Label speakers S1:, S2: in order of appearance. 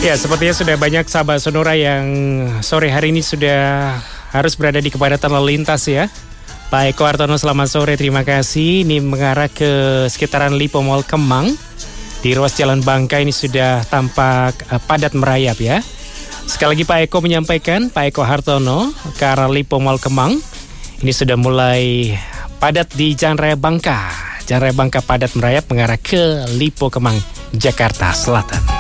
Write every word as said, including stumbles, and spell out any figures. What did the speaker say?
S1: Ya, sepertinya sudah banyak sahabat Sonora yang sore hari ini sudah harus berada di kepadatan lalu lintas ya. Pak Eko Hartono, selamat sore, terima kasih. Ini mengarah ke sekitaran Lipo Mall Kemang. Di ruas Jalan Bangka ini sudah tampak uh, padat merayap ya. Sekali lagi Pak Eko menyampaikan, Pak Eko Hartono ke arah Lipo Mall Kemang. Ini sudah mulai padat di Jalan Raya Bangka. Jalan Raya Bangka padat merayap mengarah ke Lipo Kemang, Jakarta Selatan.